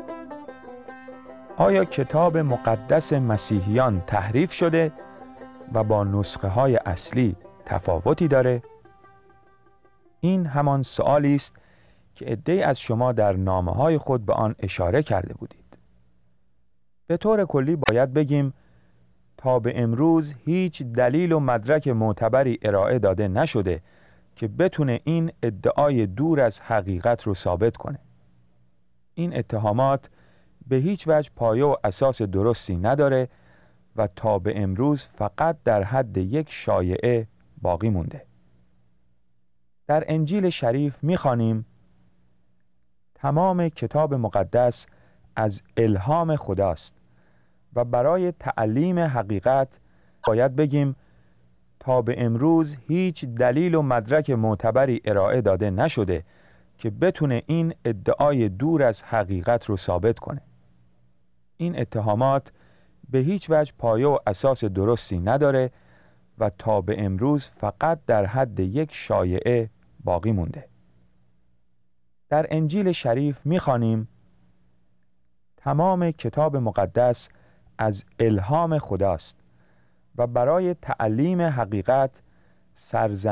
آیا کتاب مقدس مسیحیان تحریف شده و با نسخه های اصلی تفاوتی داره؟ این همان سؤالی است که عده‌ای از شما در نامه‌های خود به آن اشاره کرده بودید. به طور کلی باید بگیم تا به امروز هیچ دلیل و مدرک معتبری ارائه داده نشده که بتونه این ادعای دور از حقیقت رو ثابت کنه. این اتهامات به هیچ وجه پایه و اساس درستی نداره و تا به امروز فقط در حد یک شایعه باقی مونده. در انجیل شریف می‌خوانیم تمام کتاب مقدس از الهام خداست و برای تعلیم حقیقت باید بگیم تا به امروز هیچ دلیل و مدرک معتبری ارائه داده نشده که بتونه این ادعای دور از حقیقت رو ثابت کنه. این اتهامات به هیچ وجه پایه و اساس درستی نداره و تا به امروز فقط در حد یک شایعه باقی مونده. در انجیل شریف می‌خوانیم تمام کتاب مقدس از الهام خداست و برای تعلیم حقیقت سرزمین